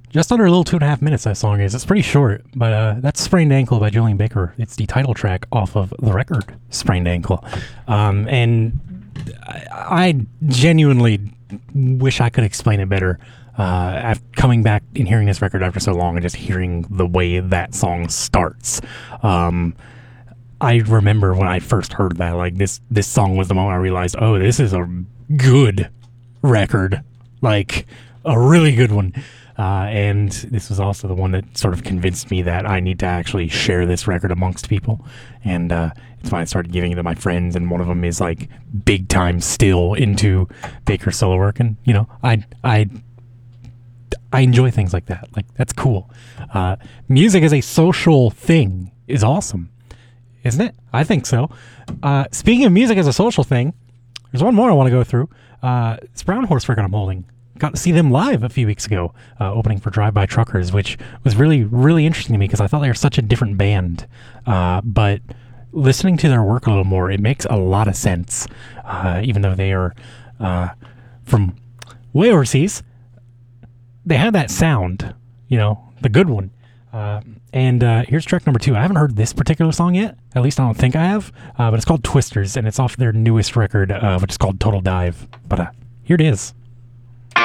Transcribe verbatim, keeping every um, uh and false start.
Just under a little two and a half minutes, that song is. It's pretty short, but uh, that's Sprained Ankle by Julian Baker. It's the title track off of the record, Sprained Ankle. Um, and I, I genuinely wish I could explain it better. Uh, after coming back and hearing this record after so long and just hearing the way that song starts. Um, I remember when I first heard that, like, this, this song was the moment I realized, oh, this is a good record. Like, a really good one. Uh, and this was also the one that sort of convinced me that I need to actually share this record amongst people. And uh, it's when I started giving it to my friends, and one of them is like big time still into Baker's solo work. And, you know, I, I, I enjoy things like that. Like, that's cool. Uh, music as a social thing is awesome, isn't it? I think so. Uh, speaking of music as a social thing, there's one more I want to go through. Uh, it's Brown Horse record I'm holding. Got to see them live a few weeks ago, uh, opening for Drive By Truckers, which was really, really interesting to me because I thought they were such a different band. Uh, but listening to their work a little more, it makes a lot of sense, uh, even though they are uh, from way overseas. They have that sound, you know, the good one. Uh, and uh, here's track number two. I haven't heard this particular song yet. At least I don't think I have. Uh, but it's called Twisters, and it's off their newest record, uh, which is called Total Dive. But uh, here it is.